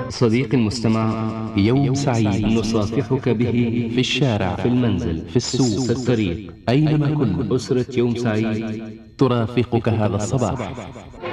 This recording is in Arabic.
صديقي المستمع، يوم سعيد نصافحك به في الشارع، في المنزل، في السوق، في الطريق، أينما كنت. أسرة يوم سعيد ترافقك هذا الصباح.